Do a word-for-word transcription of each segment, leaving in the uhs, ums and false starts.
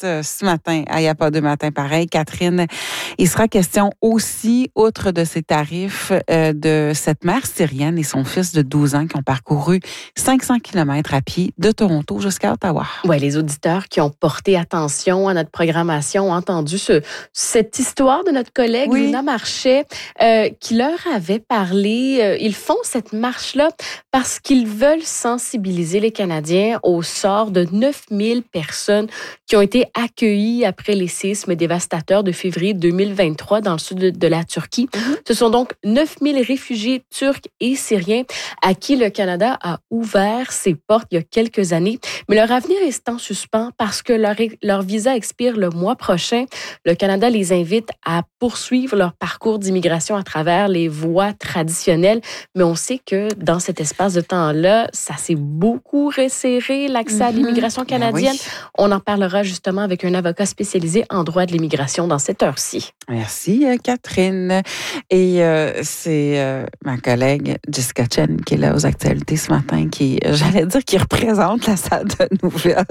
euh, ce matin à Il n'y a pas deux matins pareil. Catherine, il sera question aussi, outre de ces tarifs, euh, de cette mère syrienne et son fils de douze ans qui ont parcouru cinq cents kilomètres à pied de Toronto jusqu'à Ottawa. Oui, les auditeurs qui ont porté attention à notre programmation ont entendu ce, cette histoire de notre collègue oui. Luna Marchais euh, qui leur avait parlé. Euh, ils font cette marche-là parce qu'ils veulent sensibiliser les Canadiens au sort de neuf mille personnes qui ont été accueillies après les séismes dévastateurs de février deux mille vingt-trois dans le sud de, de la Turquie. Mm-hmm. Ce sont donc neuf mille réfugiés turcs et syriens à qui le Canada a ouvert ses portes il y a quelques années. Mais leur avenir est en suspens parce que leur, leur visa expire le mois prochain. Le Canada les invite à poursuivre leur parcours d'immigration à travers les voies traditionnelles. Mais on sait que dans cet espace de temps-là, ça s'est beaucoup resserré, l'accès mm-hmm. à l'immigration canadienne. Ben oui. On en parlera justement avec un avocat spécialisé en droit de l'immigration dans cette heure-ci. Merci, Catherine. Et euh, c'est euh, ma collègue Jessica Chen qui est là aux actualités ce matin, qui, j'allais dire, qui représente la salle de nouvelles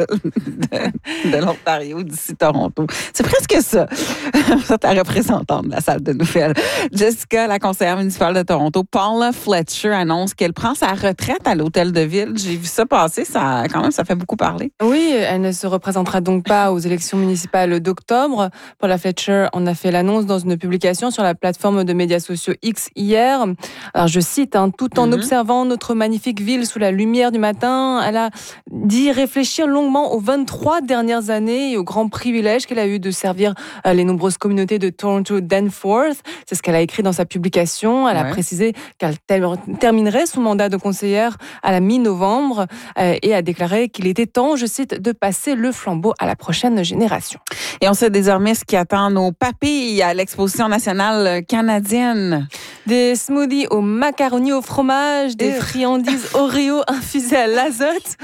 de, de l'Ontario d'ici Toronto. C'est presque ça. Ça, ta représentante de la salle de nouvelles. Jessica, la conseillère municipale de Toronto, Paula Fletcher, annonce qu'elle prend sa retraite à l'hôtel de ville. J'ai vu ça passer, ça, quand même, ça fait beaucoup parler. Oui, elle ne se représentera donc pas aux élections municipales d'octobre. Paula Fletcher en a fait l'annonce dans une publication sur la plateforme de médias sociaux X hier. Alors, je cite, hein, tout en mm-hmm. observant notre magnifique ville sous la lumière du matin, elle a dit réfléchir longuement aux vingt-trois dernières années et aux grands privilèges qu'elle a eu de servir les nombreuses communautés de Toronto Danforth. C'est ce qu'elle a écrit dans sa publication. Elle ouais. a précisé qu'elle terminerait son mandat de conseillère à la mi-novembre et a déclaré qu'il était temps, je cite, de passer le flambeau à la prochaine génération. Et on sait désormais ce qui attend nos papilles à l'exposition nationale canadienne. Des smoothies au macaroni au fromage, des friandises Oreo infusées à l'azote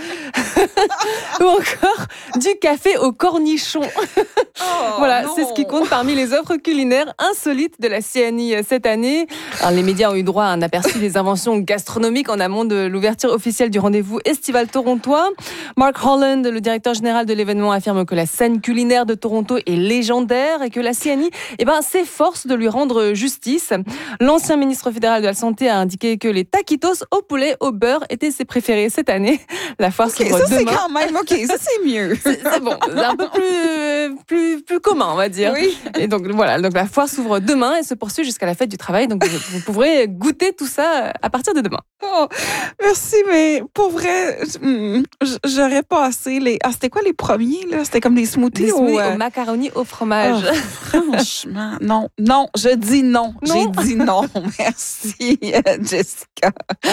ou encore du café au cornichon. Oh, voilà, non. C'est ce qui compte parmi les offres culinaires insolites de la C N I cette année. Alors, les médias ont eu droit à un aperçu des inventions gastronomiques en amont de l'ouverture officielle du rendez-vous estival torontois. Mark Holland, le directeur général de l'événement, affirme que la scène culinaire de Toronto est légendaire et que la C N I eh ben, s'efforce de lui rendre justice. L'ancien ministre fédéral de la Santé a indiqué que les taquitos au poulet au beurre étaient ses préférés cette année. La foire okay, s'ouvre ça, demain. C'est quand même, OK, ça c'est mieux. C'est, c'est bon, c'est un peu plus, plus, plus commun, on va dire. Oui. Et donc voilà, donc la foire s'ouvre demain et se poursuit jusqu'à la fête du travail. Donc vous, vous pourrez goûter tout ça à partir de demain. Oh, merci, mais pour vrai, j'aurais passé les... Ah, c'était quoi les premiers, là? C'était comme des smoothies, des smoothies au, euh... au macaroni au fromage. Oh, franchement, non, non, je dis non. non. J'ai dit non. Merci, Jessica.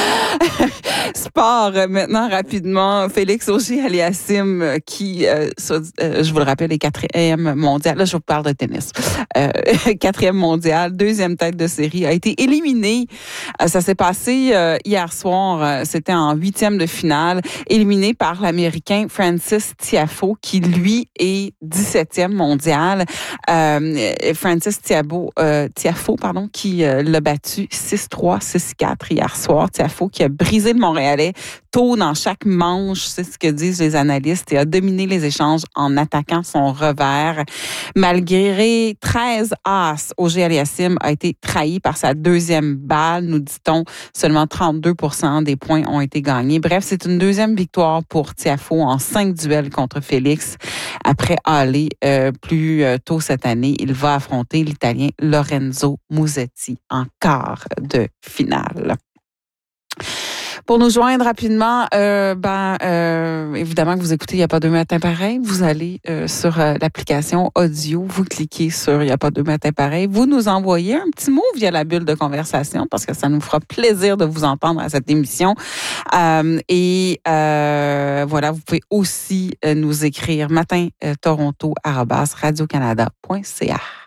Sport, maintenant, rapidement. Félix Auger-Aliassime, qui, euh, ça, euh, je vous le rappelle, est quatrième mondial. Là, je vous parle de tennis. Euh, quatrième mondial, deuxième tête de série, a été éliminé. Euh, ça s'est passé euh, hier soir. Euh, c'était en huitième de finale, éliminé par l'Américain Francis Tiafoe, qui, lui, est dix-septième mondial. Euh, Francis Tiafoe, euh, Tiafoe, pardon, qui euh, l'a battu six trois, six quatre hier soir. Tiafoe qui a brisé le Montréalais tôt dans chaque manche, c'est ce que disent les analystes, et a dominé les échanges en attaquant son revers. Malgré treize as, Auger-Aliassime a été trahi par sa deuxième balle, nous dit-on. Seulement trente-deux pour cent des points ont été gagnés. Bref, c'est une deuxième victoire pour Tiafoe en cinq duels contre Félix. Après aller euh, plus euh, tôt cette année, il va affronter l'Italien Lorenzo Musetti en quart de finale. Pour nous joindre rapidement, euh, ben euh, évidemment que vous écoutez Il n'y a pas deux matins pareils, vous allez euh, sur euh, l'application audio, vous cliquez sur Il n'y a pas deux matins pareils, vous nous envoyez un petit mot via la bulle de conversation parce que ça nous fera plaisir de vous entendre à cette émission. Euh, et euh, voilà, vous pouvez aussi euh, nous écrire matin euh, toronto arobase radio canada point c a.